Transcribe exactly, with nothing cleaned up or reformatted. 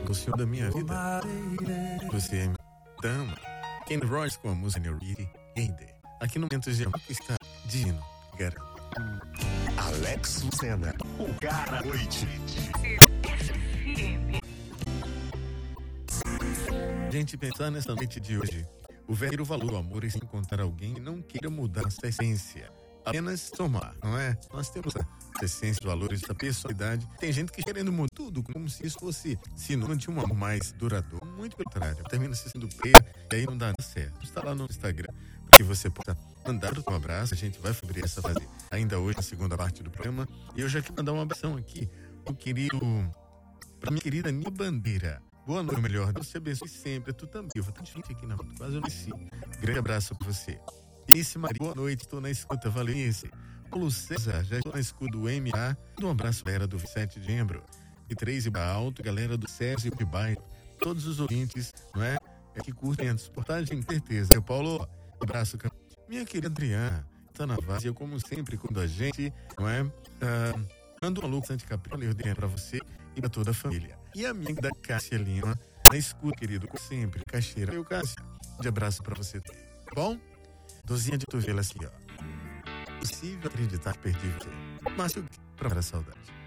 o senhor da minha vida. Você me ama. Ken Royce com a música Neuriri Ende. Aqui no momento de que está Dino Garan. Alex Lucena, o cara da noite. Gente, pensar nessa noite de hoje, o verdadeiro valor do amor é se encontrar alguém que não queira mudar essa essência, apenas tomar, não é? Nós temos essa essência, os valores, essa personalidade. Tem gente que querendo mudar tudo, como se isso fosse sinônimo de um amor mais duradouro. Muito pelo contrário, termina se sendo presa e aí não dá certo. Está lá no Instagram para que você possa mandar um abraço. A gente vai abrir essa fase ainda hoje, na segunda parte do programa. E eu já quero mandar um abração aqui pro querido, pra minha querida Nil Bandeira. Boa noite, melhor. Deus te abençoe sempre. Tu também. Eu vou estar diferente aqui na foto, quase eu não sei. Grande abraço pra você. Inice Maria, boa noite. Estou na escuta. Valeu, Inice. Paulo César, já estou na escuta do M A. Um abraço, galera do vinte e sete de dezembro. E três e Alto, galera do Sérgio e Bairro. Todos os ouvintes, não é? É que curtem a reportagem, com certeza. Eu, Paulo, um abraço. Minha querida Adriana, tá na vazia, como sempre, quando a gente, não é? Ah, manda um alô, Santi Capri, Adriana, pra você e pra toda a família. E a minha da Cássia Lima, na escuta, querido, como sempre, Caixeira. Eu, Cássia, de abraço pra você também. Bom? Dozinha de cotovelo assim, ó. Possível acreditar que perdi você. Márcio, pra a saudade.